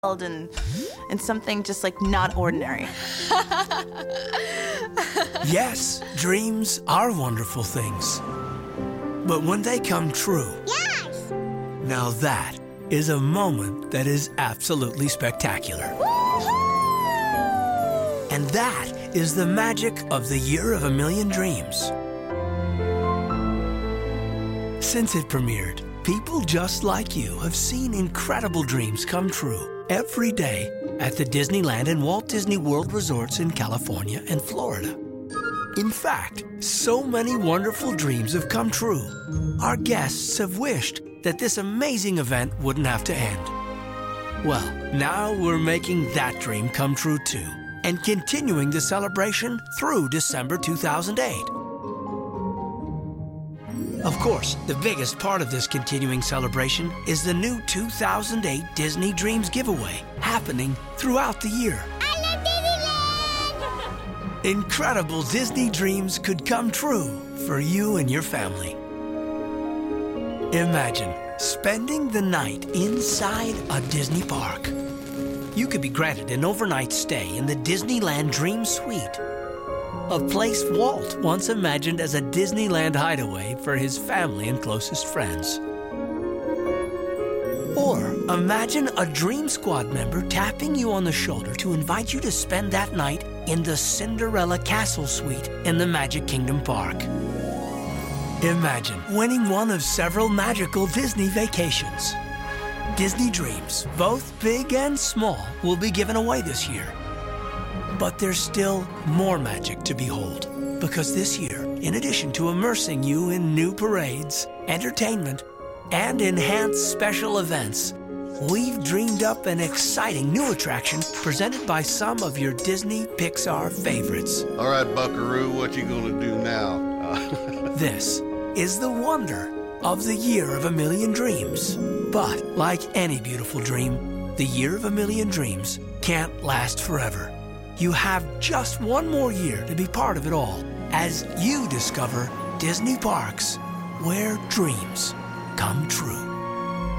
and something just like not ordinary. Yes, dreams are wonderful things. But when they come true, yes! Now that is a moment that is absolutely spectacular. Woo-hoo! And that is the magic of the Year of a Million Dreams. Since it premiered, people just like you have seen incredible dreams come true every day at the Disneyland and Walt Disney World resorts in California and Florida. In fact, so many wonderful dreams have come true. Our guests have wished that this amazing event wouldn't have to end. Well, now we're making that dream come true too, and continuing the celebration through December 2008. Of course, the biggest part of this continuing celebration is the new 2008 Disney Dreams giveaway happening throughout the year. I love Disneyland! Incredible Disney dreams could come true for you and your family. Imagine spending the night inside a Disney park. You could be granted an overnight stay in the Disneyland Dream Suite, a place Walt once imagined as a Disneyland hideaway for his family and closest friends. Or imagine a Dream Squad member tapping you on the shoulder to invite you to spend that night in the Cinderella Castle Suite in the Magic Kingdom Park. Imagine winning one of several magical Disney vacations. Disney Dreams, both big and small, will be given away this year. But there's still more magic to behold, because this year, in addition to immersing you in new parades, entertainment, and enhanced special events, we've dreamed up an exciting new attraction presented by some of your Disney Pixar favorites. All right, Buckaroo, what you gonna do now? This is the wonder of the Year of a Million Dreams. But like any beautiful dream, the Year of a Million Dreams can't last forever. You have just one more year to be part of it all as you discover Disney parks where dreams come true.